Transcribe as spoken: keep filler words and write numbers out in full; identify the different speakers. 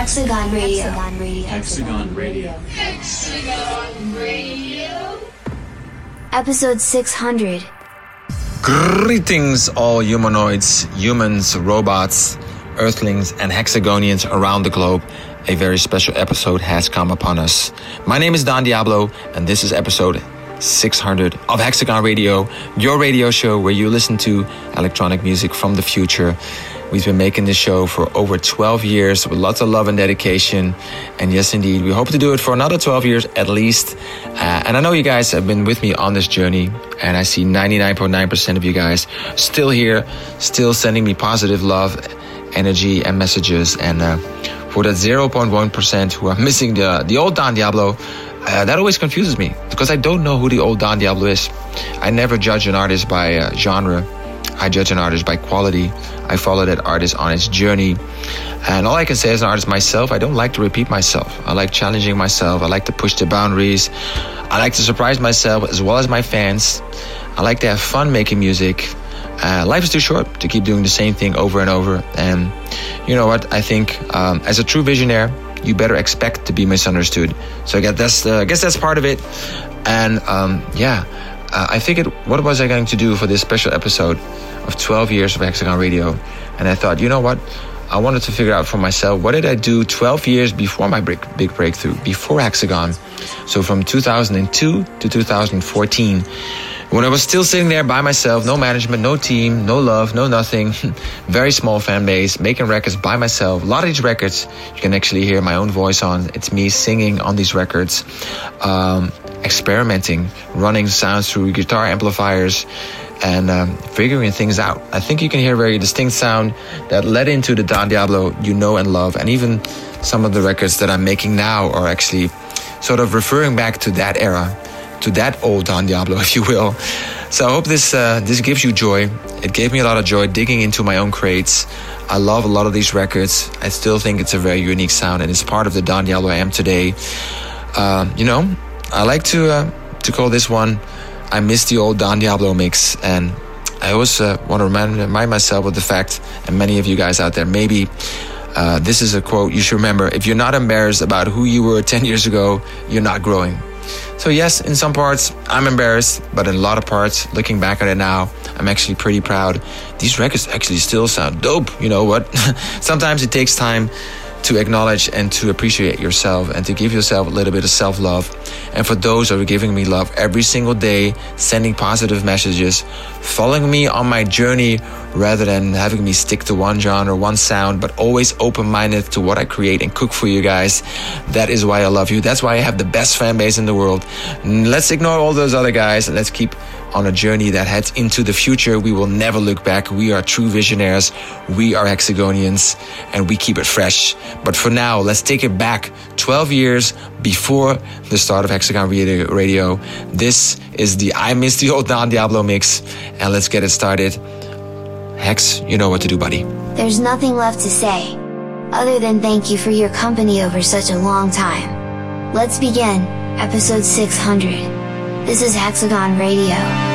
Speaker 1: Hexagon Radio.
Speaker 2: Hexagon Radio.
Speaker 3: Hexagon Radio.
Speaker 4: Hexagon Radio.
Speaker 1: Episode six hundred.
Speaker 5: Greetings, all humanoids, humans, robots, earthlings, and hexagonians around the globe. A very special episode has come upon us. My name is Don Diablo, and this is episode six hundred of Hexagon Radio, your radio show where you listen to electronic music from the future. We've been making this show for over twelve years with lots of love and dedication. And yes, indeed, we hope to do it for another twelve years at least. Uh, and I know you guys have been with me on this journey. And I see ninety-nine point nine percent of you guys still here, still sending me positive love, energy, and messages. And uh, for that zero point one percent who are missing the, the old Don Diablo, uh, that always confuses me because I don't know who the old Don Diablo is. I never judge an artist by uh, genre. I judge an artist by quality. I follow that artist on its journey. And all I can say as an artist myself, I don't like to repeat myself. I like challenging myself. I like to push the boundaries. I like to surprise myself as well as my fans. I like to have fun making music. Uh, life is too short to keep doing the same thing over and over. And you know what? I think um, as a true visionaire, you better expect to be misunderstood. So I guess that's, uh, I guess that's part of it. And um, yeah. Uh, I figured, what was I going to do for this special episode of twelve years of Hexagon Radio? And I thought, you know what? I wanted to figure out for myself, what did I do twelve years before my big, big breakthrough, before Hexagon? So from two thousand two to two thousand fourteen, when I was still sitting there by myself, no management, no team, no love, no nothing, very small fan base, making records by myself. A lot of these records, you can actually hear my own voice on. It's me singing on these records. Um... experimenting, running sounds through guitar amplifiers, and um, figuring things out. I think you can hear a very distinct sound that led into the Don Diablo you know and love, and even some of the records that I'm making now are actually sort of referring back to that era, to that old Don Diablo, if you will. So I hope this uh, this gives you joy. It gave me a lot of joy digging into my own crates. I love a lot of these records. I still think it's a very unique sound, and it's part of the Don Diablo I am today. Uh, you know, I like to uh, to call this one I Miss the Old Don Diablo Mix. And I always uh, want to remind, remind myself of the fact, and many of you guys out there, maybe uh, this is a quote you should remember: if you're not embarrassed about who you were ten years ago, you're not growing. So yes, in some parts I'm embarrassed, but in a lot of parts, looking back at it now, I'm actually pretty proud. These records actually still sound dope. You know what? Sometimes it takes time to acknowledge and to appreciate yourself and to give yourself a little bit of self-love. And for those who are giving me love every single day, sending positive messages, following me on my journey rather than having me stick to one genre, one sound, but always open-minded to what I create and cook for you guys. That is why I love you. That's why I have the best fan base in the world. Let's ignore all those other guys and let's keep on a journey that heads into the future. We will never look back. We are true visionaries. We are Hexagonians, and we keep it fresh. But for now, let's take it back twelve years before the start of Hexagon Radio. This is the I Miss the Old Don Diablo mix, and let's get it started. Hex, you know what to do, buddy.
Speaker 1: There's nothing left to say, other than thank you for your company over such a long time. Let's begin, episode six hundred. This is Hexagon Radio.